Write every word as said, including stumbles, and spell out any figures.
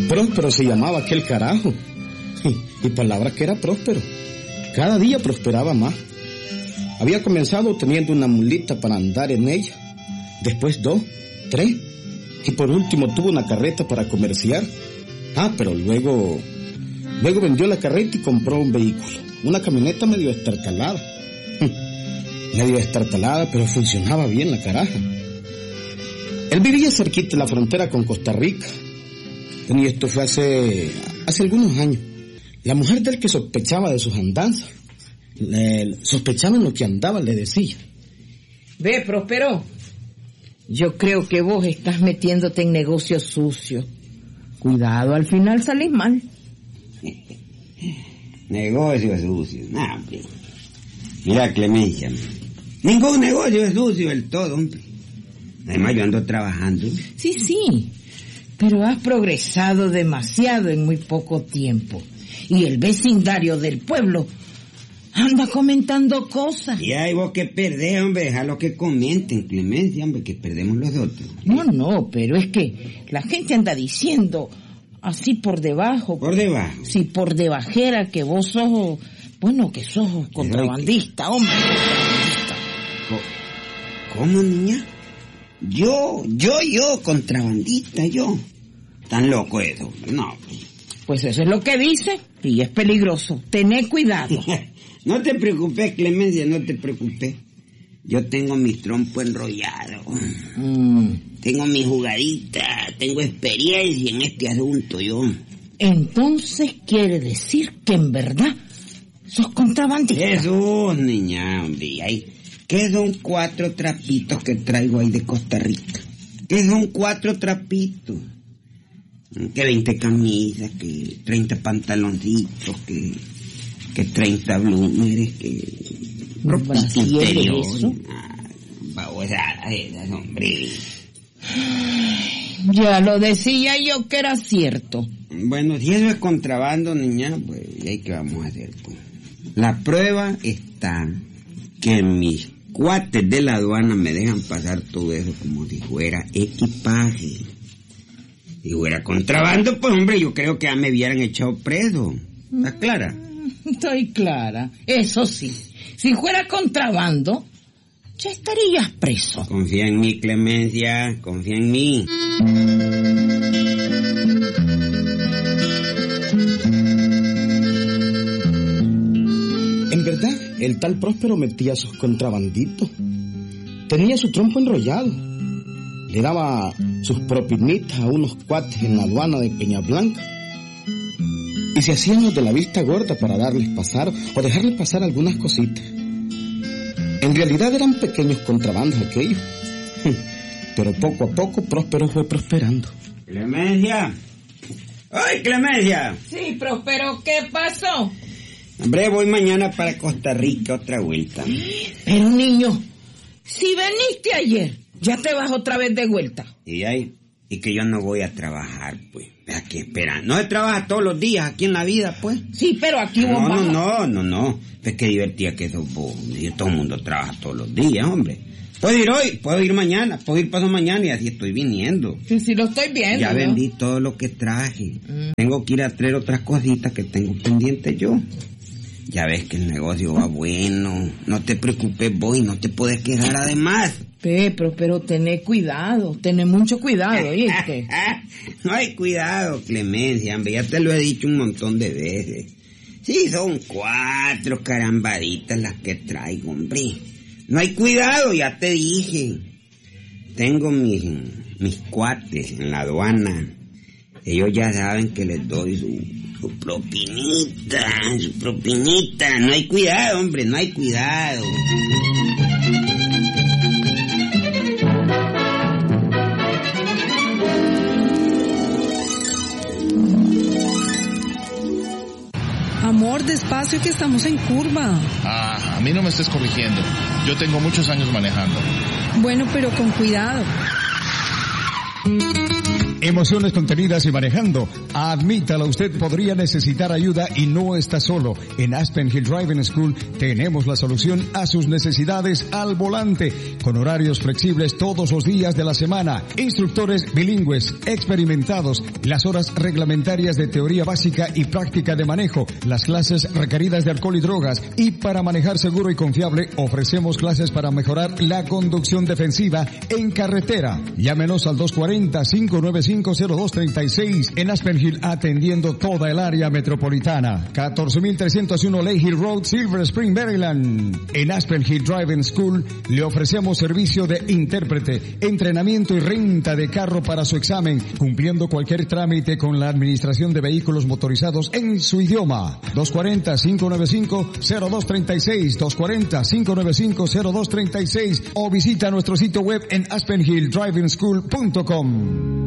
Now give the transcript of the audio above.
Próspero se llamaba aquel carajo. Y, y palabra que era próspero. Cada día prosperaba más. Había comenzado teniendo una mulita para andar en ella. Después dos, tres. Y por último tuvo una carreta para comerciar. Ah, pero luego... Luego vendió la carreta y compró un vehículo. Una camioneta medio estartalada. Medio estartalada, pero funcionaba bien la caraja. Él vivía cerquita de la frontera con Costa Rica. Y esto fue hace... hace algunos años. La mujer del que sospechaba de sus andanzas, le, sospechaba en lo que andaba, le decía: Ve, Próspero, yo creo que vos estás metiéndote en negocios sucios. Cuidado, al final salís mal. Negocio sucio, nah, hombre. Mira, Clemencia, ningún negocio es sucio del todo, hombre. Además, yo ando trabajando. Sí, sí, pero has progresado demasiado en muy poco tiempo. Y el vecindario del pueblo anda comentando cosas. Y hay vos que perdés, hombre, déjalo que comenten, Clemencia, hombre, que perdemos los otros. No, no, pero es que la gente anda diciendo así por debajo. ¿Por debajo? Sí, por debajera, que vos sos, bueno, que sos contrabandista, hombre, contrabandista. ¿Cómo, niña? Yo, yo, yo, contrabandista, yo. Tan loco eso, no. Pues eso es lo que dice, y es peligroso. Tené cuidado. No te preocupes, Clemencia, no te preocupes. Yo tengo mi trompo enrollado. Mm. Tengo mi jugadita, tengo experiencia en este asunto, yo. Entonces quiere decir que en verdad sos contrabandista. Jesús, niña, hombre, hay... ¿Qué son cuatro trapitos que traigo ahí de Costa Rica? ¿Qué son cuatro trapitos? Que veinte camisas, que treinta pantaloncitos, que, que treinta bloomers, que ropita interior. Ah, babosadas esas, hombre. Ya lo decía yo que era cierto. Bueno, si eso es contrabando, niña, pues, ¿y qué vamos a hacer, pues? La prueba está que mis cuates de la aduana me dejan pasar todo eso como si fuera equipaje. Si fuera contrabando, pues hombre, yo creo que ya me hubieran echado preso. ¿Estás clara? Estoy clara. Eso sí, si fuera contrabando, ya estarías preso. Confía en mí, Clemencia, confía en mí. En verdad, el tal Próspero metía sus contrabanditos. Tenía su trompo enrollado. Le daba sus propinitas a unos cuates en la aduana de Peña Blanca. Y se hacían los de la vista gorda para darles pasar o dejarles pasar algunas cositas. En realidad eran pequeños contrabandos aquellos. Pero poco a poco Próspero fue prosperando. Clemencia. ¡Ay, Clemencia! Sí, Próspero, ¿qué pasó? Hombre, voy mañana para Costa Rica otra vuelta. Pero niño, si veniste ayer, ya te vas otra vez de vuelta. Y ahí, y que yo no voy a trabajar, pues. Aquí espera, no se trabaja todos los días aquí en la vida, pues. Sí, pero aquí vos No, vas. no, no, no, no. Es que divertida que sos vos. Y todo el mundo trabaja todos los días, hombre. Puedo ir hoy, puedo ir mañana, puedo ir pasado mañana y así estoy viniendo. Sí, sí, lo estoy viendo. Ya ¿no? vendí todo lo que traje. Mm. Tengo que ir a traer otras cositas que tengo pendientes yo. Ya ves que el negocio va bueno. No te preocupes vos y no te puedes quejar además. Pero, pero tené cuidado, tené mucho cuidado, ¿oíste? No hay cuidado, Clemencia, hombre, ya te lo he dicho un montón de veces. Sí, son cuatro carambaditas las que traigo, hombre. No hay cuidado, ya te dije. Tengo mis, mis cuates en la aduana. Ellos ya saben que les doy su, su propinita, su propinita. No hay cuidado, hombre, no hay cuidado. Amor, despacio que estamos en curva. Ah, a mí no me estés corrigiendo. Yo tengo muchos años manejando. Bueno, pero con cuidado. Emociones contenidas y manejando. Admítalo, usted podría necesitar ayuda y no está solo. En Aspen Hill Driving School tenemos la solución a sus necesidades al volante, con horarios flexibles todos los días de la semana, instructores bilingües, experimentados, las horas reglamentarias de teoría básica y práctica de manejo, las clases requeridas de alcohol y drogas, y para manejar seguro y confiable ofrecemos clases para mejorar la conducción defensiva en carretera. Llámenos al dos cuatro cero, cinco nueve cinco, cero dos tres seis en Aspen Hill, atendiendo toda el área metropolitana. catorce mil trescientos uno Lake Hill Road, Silver Spring, Maryland. En Aspen Hill Driving School le ofrecemos servicio de intérprete, entrenamiento y renta de carro para su examen, cumpliendo cualquier trámite con la Administración de Vehículos Motorizados en su idioma. dos cuatro cero, cinco nueve cinco, cero dos tres seis, dos cuatro cero, cinco nueve cinco, cero dos tres seis o visita nuestro sitio web en aspen hill driving school punto com.